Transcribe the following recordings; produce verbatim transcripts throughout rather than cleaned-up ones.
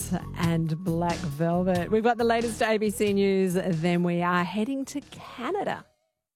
Prince and Black Velvet. We've got the latest A B C News, then we are heading to Canada.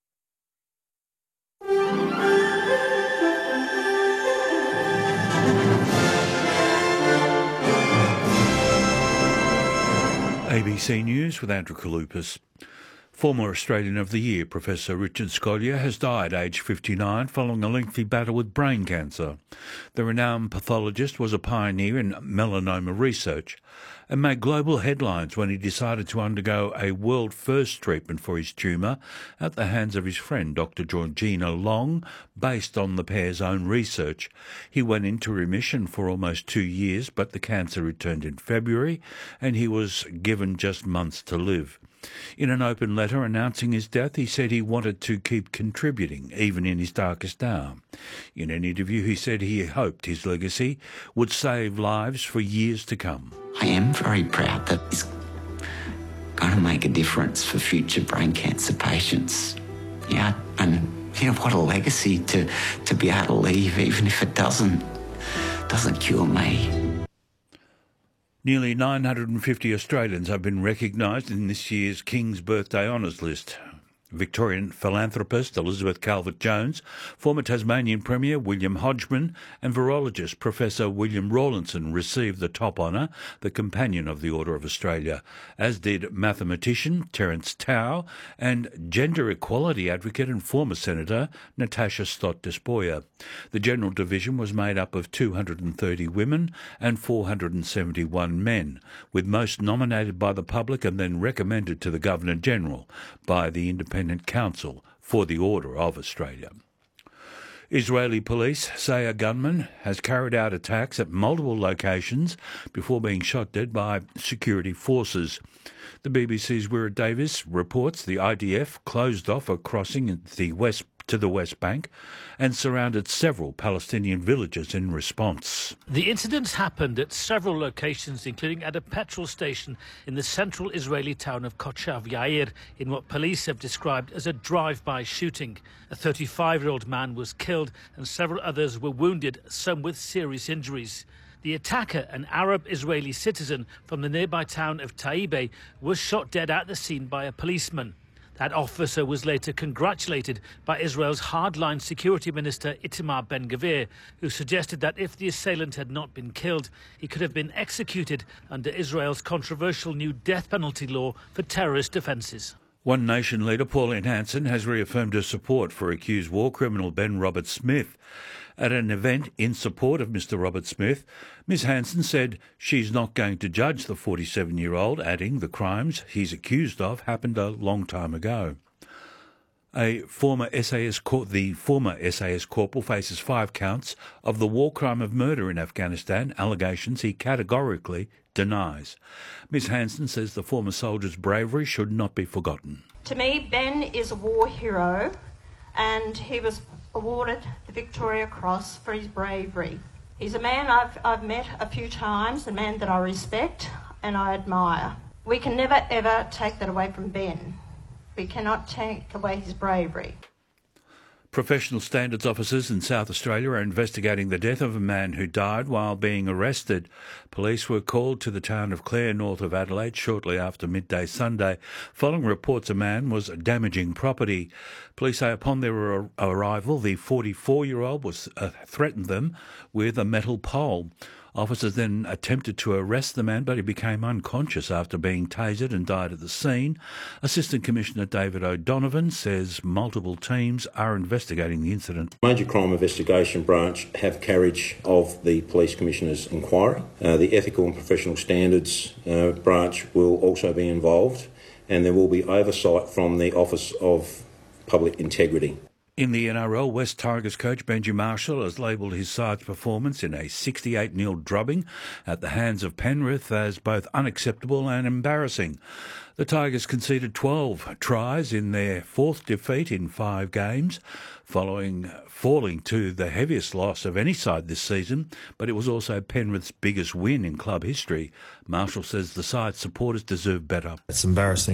A B C News with Andrew Kalupas. Former Australian of the Year, Professor Richard Scolyer, has died aged fifty-nine following a lengthy battle with brain cancer. The renowned pathologist was a pioneer in melanoma research and made global headlines when he decided to undergo a world-first treatment for his tumour at the hands of his friend Doctor Georgina Long, based on the pair's own research. He went into remission for almost two years, but the cancer returned in February and he was given just months to live. In an open letter announcing his death, he said he wanted to keep contributing, even in his darkest hour. In an interview, he said he hoped his legacy would save lives for years to come. I am very proud that it's going to make a difference for future brain cancer patients. Yeah, and you know, what a legacy to, to be able to leave, even if it doesn't, doesn't cure me. Nearly nine hundred fifty Australians have been recognised in this year's King's Birthday Honours list. Victorian philanthropist Elizabeth Calvert-Jones, former Tasmanian Premier William Hodgman and virologist Professor William Rawlinson received the top honour, the Companion of the Order of Australia, as did mathematician Terence Tao and gender equality advocate and former Senator Natasha Stott Despoja. The general division was made up of two hundred thirty women and four hundred seventy-one men, with most nominated by the public and then recommended to the Governor-General by the Independent Council for the Order of Australia. Israeli police say a gunman has carried out attacks at multiple locations before being shot dead by security forces. The B B C's Wira Davis reports the I D F closed off a crossing in the west to the West Bank and surrounded several Palestinian villages in response. The incidents happened at several locations, including at a petrol station in the central Israeli town of Kochav Yair, in what police have described as a drive-by shooting. A thirty-five-year-old man was killed and several others were wounded, some with serious injuries. The attacker, an Arab-Israeli citizen from the nearby town of Taibeh, was shot dead at the scene by a policeman. That officer was later congratulated by Israel's hardline security minister Itamar Ben-Gvir, who suggested that if the assailant had not been killed, he could have been executed under Israel's controversial new death penalty law for terrorist offences. One Nation leader, Pauline Hanson, has reaffirmed her support for accused war criminal Ben Robert Smith. At an event in support of Mister Robert Smith, Miz Hanson said she's not going to judge the forty-seven-year-old, adding the crimes he's accused of happened a long time ago. A former S A S cor- the former S A S corporal faces five counts of the war crime of murder in Afghanistan, allegations he categorically denies. Miz Hanson says the former soldier's bravery should not be forgotten. To me, Ben is a war hero, and he was awarded the Victoria Cross for his bravery. He's a man I've, I've met a few times, a man that I respect and I admire. We can never ever take that away from Ben. We cannot take away his bravery. Professional standards officers in South Australia are investigating the death of a man who died while being arrested. Police were called to the town of Clare, north of Adelaide, shortly after midday Sunday, following reports a man was damaging property. Police say upon their ar- arrival, the forty-four-year-old was uh, threatened them with a metal pole. Officers then attempted to arrest the man, but he became unconscious after being tasered and died at the scene. Assistant Commissioner David O'Donovan says multiple teams are investigating the incident. Major Crime Investigation Branch have carriage of the Police Commissioner's inquiry. Uh, the Ethical and Professional Standards uh, Branch will also be involved, and there will be oversight from the Office of Public Integrity. In the N R L, West Tigers coach Benji Marshall has labelled his side's performance in a sixty-eight nil drubbing at the hands of Penrith as both unacceptable and embarrassing. The Tigers conceded twelve tries in their fourth defeat in five games, following falling to the heaviest loss of any side this season, but it was also Penrith's biggest win in club history. Marshall says the side's supporters deserve better. It's embarrassing.